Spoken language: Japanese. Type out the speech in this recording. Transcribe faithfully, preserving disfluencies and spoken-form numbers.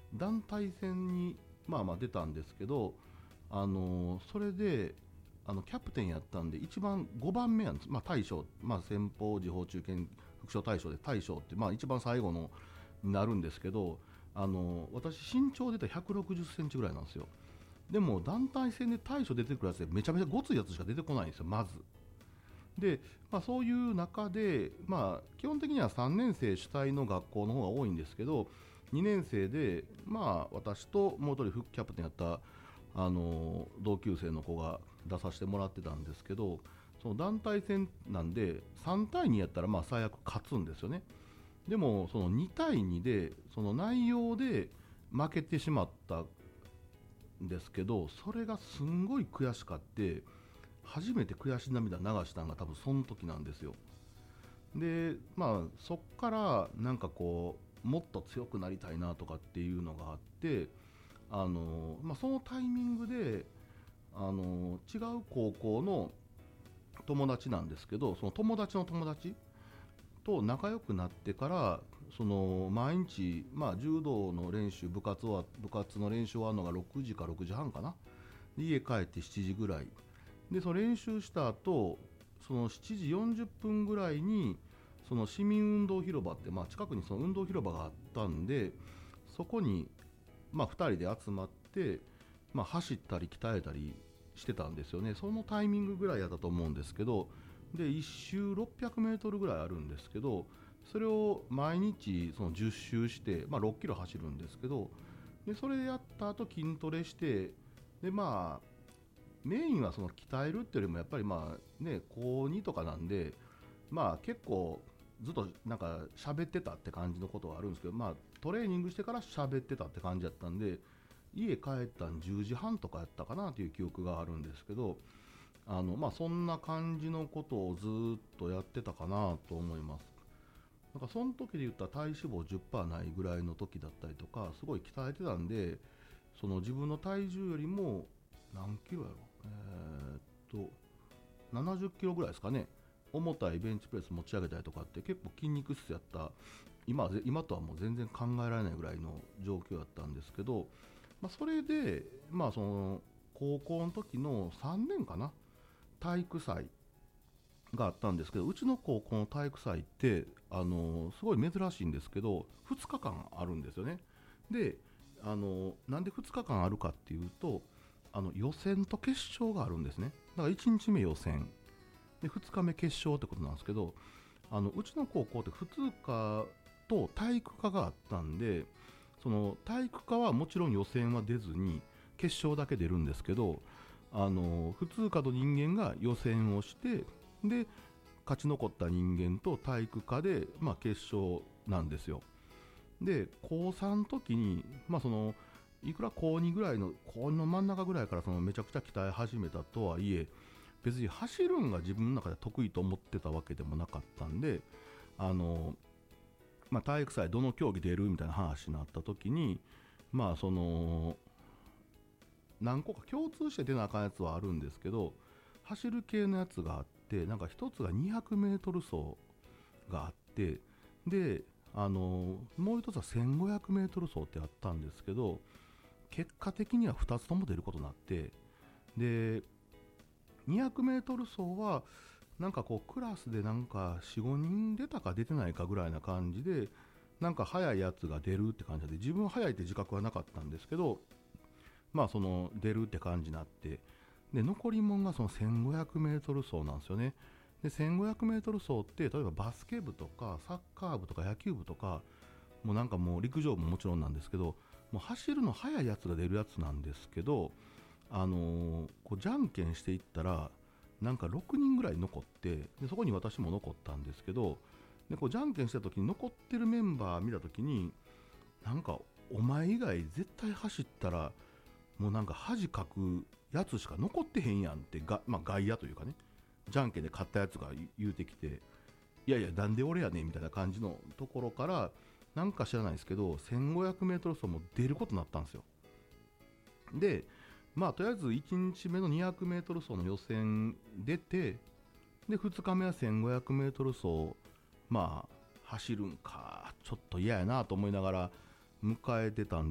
団体戦にまあまあ出たんですけど、あのそれであのキャプテンやったんで一番ごばんめなんです、まあ、大将、まあ、先方時報中堅副将大将で大将って、まあ、一番最後のになるんですけど、あの私身長で言ったらひゃくろくじゅっセンチぐらいなんですよ。でも団体戦で大将出てくるやつでめちゃめちゃごついやつしか出てこないんですよまず。で、まあ、そういう中で、まあ、基本的にはさんねん生主体の学校の方が多いんですけど、にねん生で、まあ、私ともう一人副キャプテンやったあの同級生の子が出させてもらってたんですけど、その団体戦なんでさんたいにやったらまあ最悪勝つんですよね。でもそのにたいにでその内容で負けてしまったんですけど、それがすんごい悔しかって初めて悔し涙流したのが多分その時なんですよ。でまあそっからなんかこうもっと強くなりたいなとかっていうのがあって、あの、まあ、そのタイミングであの違う高校の友達なんですけど、その友達の友達と仲良くなってから、その毎日、まあ、柔道の練習部活は部活の練習終わるのがろくじかろくじはんかな、で家帰ってしちじぐらいで、その練習した後そのしちじよんじゅっぷんぐらいにその市民運動広場って、まあ、近くにその運動広場があったんで、そこに、まあ、ふたりで集まって、まあ、走ったり鍛えたりしてたんですよね。そのタイミングぐらいやったと思うんですけど、でいっ周ろっぴゃくメートルぐらいあるんですけど、それを毎日そのじゅっ周して、まあ、ろっキロ走るんですけど、でそれやった後筋トレして、でまあメインはその鍛えるっていうよりもやっぱりまあね高にとかなんで、まあ結構ずっとなんか喋ってたって感じのことはあるんですけど、まあトレーニングしてから喋ってたって感じだったんで、家帰ったんじゅうじはんとかやったかなという記憶があるんですけど、あのまあそんな感じのことをずっとやってたかなと思います。なんかその時で言ったら体脂肪じゅっパーセントないぐらいの時だったりとか、すごい鍛えてたんで、その自分の体重よりも何キロやろ、えー、っとななじゅっキロぐらいですかね、重たいベンチプレス持ち上げたりとかって結構筋肉質やった、今はぜ今とはもう全然考えられないぐらいの状況だったんですけど、まあ、それで、まあ、その高校の時のさんねんかな、体育祭があったんですけど、うちの高校の体育祭ってあのすごい珍しいんですけどふつかかんあるんですよね。であのなんでふつかかんあるかっていうと、あの予選と決勝があるんですね。だからいちにちめ予選でふつかめ決勝ってことなんですけど、あのうちの高校って普通科と体育科があったんで、その体育科はもちろん予選は出ずに決勝だけ出るんですけど、あの普通科の人間が予選をして、で勝ち残った人間と体育科で、まあ、決勝なんですよ。で高さんの時に、まあ、そのいくら高にぐらいの高にの真ん中ぐらいからそのめちゃくちゃ鍛え始めたとはいえ、別に走るんが自分の中で得意と思ってたわけでもなかったんで、あの、まあ、体育祭どの競技出るみたいな話になった時に、まあその何個か共通して出なあかんやつはあるんですけど、走る系のやつがあって、なんか一つがにひゃくメートル走があって、であのもう一つはせんごひゃくメートル走ってあったんですけど、結果的にはふたつとも出ることになって、でにひゃくメートル走はなんかこうクラスでなんかよん、ごにん出たか出てないかぐらいな感じで、なんか速いやつが出るって感じで、自分は速いって自覚はなかったんですけど、まあその出るって感じになって、で残りもんがそのせんごひゃくメートル走なんですよね。でせんごひゃくメートル走って例えばバスケ部とかサッカー部とか野球部とか、もうなんかもう陸上部ももちろんなんですけど、もう走るの速いやつが出るやつなんですけど、あのーこうじゃんけんしていったらなんかろくにんぐらい残って、でそこに私も残ったんですけど、でこうじゃんけんした時に残ってるメンバー見た時に、なんかお前以外絶対走ったらもうなんか恥かくやつしか残ってへんやんってが、まあ、外野というかね、じゃんけんで勝ったやつが言うてきて、いやいやなんで俺やねんみたいな感じのところから、なんか知らないですけどせんごひゃくメートル走も出ることになったんですよ。でまあとりあえずいちにちめのにひゃくメートル走の予選出て、でふつかめはせんごひゃくメートル走、まあ走るんかちょっと嫌やなと思いながら迎えてたん